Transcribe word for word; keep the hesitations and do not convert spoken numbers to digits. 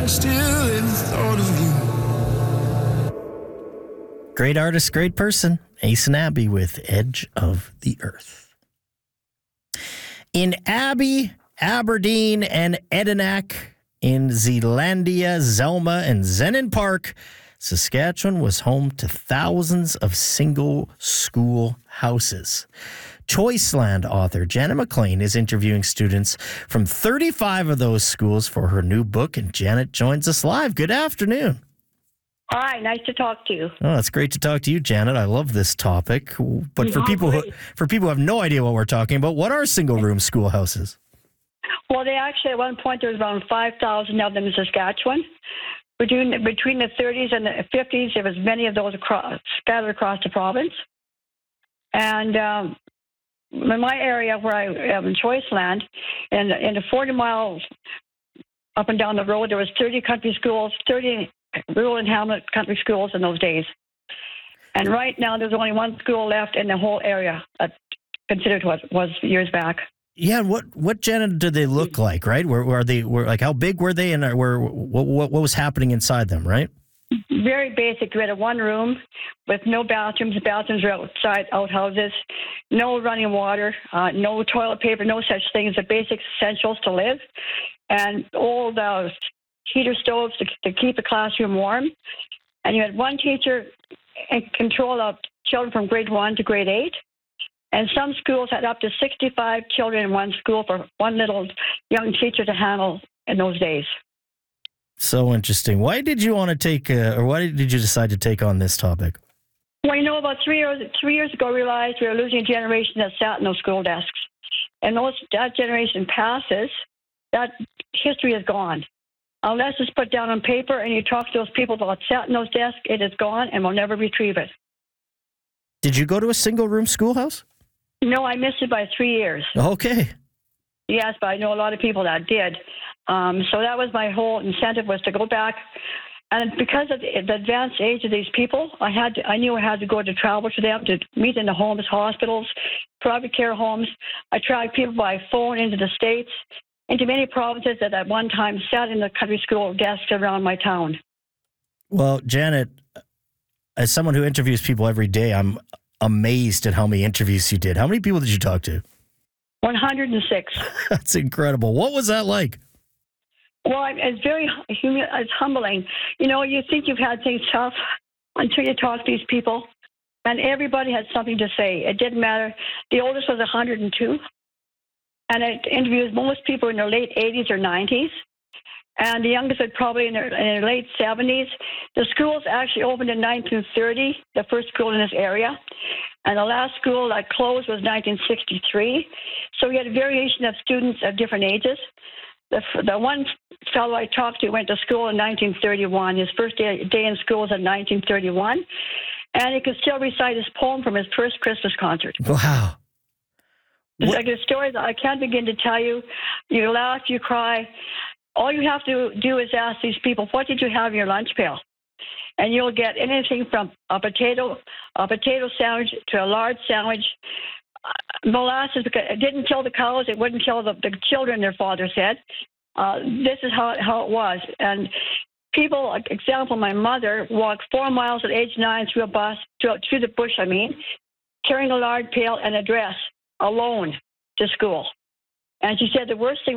still in the thought of you. Great artist, great person. Ace and Abby with Edge of the Earth. In Abbey, Aberdeen, and Edenac, in Zeelandia, Zelma, and Zenon Park, Saskatchewan was home to thousands of single school houses. Choiceland author Janet McLean is interviewing students from thirty-five of those schools for her new book, and Janet joins us live. Good afternoon. Hi, nice to talk to you. Oh, it's great to talk to you, Janet. I love this topic. But for Oh, people who, great. for people who have no idea what we're talking about, what are single-room schoolhouses? Well, they actually, at one point, there was around five thousand of them in Saskatchewan. Between, between the thirties and the fifties, there was many of those across, scattered across the province. And um, in my area where I am in Choiceland, in, in the forty miles up and down the road, there was thirty country schools, thirty rural and hamlet country schools in those days. And right now, there's only one school left in the whole area, uh, considered what was years back. Yeah, and what what Janet did they look like? Right? Were, were they were like how big were they, and were what, what what was happening inside them? Right? Very basic. We had a one room with no bathrooms. The bathrooms were outside outhouses. No running water. Uh, no toilet paper. No such thing as the basic essentials to live. And old uh, heater stoves to, to keep the classroom warm. And you had one teacher in control of children from grade one to grade eight. And some schools had up to sixty-five children in one school for one little young teacher to handle in those days. So interesting. Why did you want to take, uh, or why did you decide to take on this topic? Well, you know, about three years three years ago, I realized we were losing a generation that sat in those school desks. And once that generation passes, that history is gone. Unless it's put down on paper and you talk to those people that sat in those desks, it is gone and we'll never retrieve it. Did you go to a single-room schoolhouse? No, I missed it by three years. Okay. Yes, but I know a lot of people that did. Um, so that was my whole incentive, was to go back. And because of the, the advanced age of these people, I had to, I knew I had to go to travel to them, to meet in the homes, hospitals, private care homes. I tracked people by phone into the States, into many provinces that at one time sat in the country school desks around my town. Well, Janet, as someone who interviews people every day, I'm amazed at how many interviews you did. How many people did you talk to? one hundred six. That's incredible. What was that like? Well, it's very humi- it's humbling. You know, you think you've had things tough until you talk to these people, and everybody had something to say. It didn't matter. The oldest was one hundred two, and it interviews most people in their late eighties or nineties, and the youngest was probably in their, in their late seventies. The schools actually opened in nineteen thirty, the first school in this area, and the last school that closed was nineteen sixty-three. So we had a variation of students of different ages. The, the one fellow I talked to went to school in nineteen thirty-one. His first day, day in school was in nineteen thirty-one. And he could still recite his poem from his first Christmas concert. Wow. It's What? like a story that I can't begin to tell you. You laugh, you cry. All you have to do is ask these people, what did you have in your lunch pail? And you'll get anything from a potato, a potato sandwich to a large sandwich. Molasses, because it didn't kill the cows, it wouldn't kill the, the children, their father said. Uh, this is how, how it was. And people, like, example, my mother walked four miles at age nine through a bus, through, through the bush, I mean, carrying a lard pail and a dress, alone, to school. And she said the worst thing